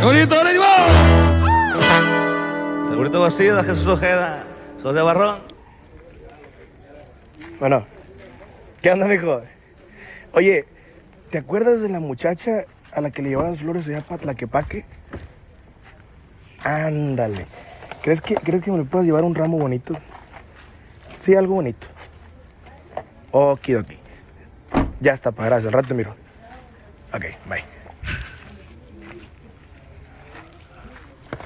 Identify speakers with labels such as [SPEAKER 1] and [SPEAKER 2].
[SPEAKER 1] Segurito, ánimo.
[SPEAKER 2] Segurito Bastidas, Jesús Ojeda, José Barrón.
[SPEAKER 3] Bueno, ¿qué onda, mijo? Oye, ¿te acuerdas de la muchacha a la que le llevabas flores allá para Tlaquepaque? Ándale. ¿Crees que me le puedas llevar un ramo bonito? Sí, algo bonito. Okidoki. Ya está, pa, gracias. Al rato te miro. Ok, bye.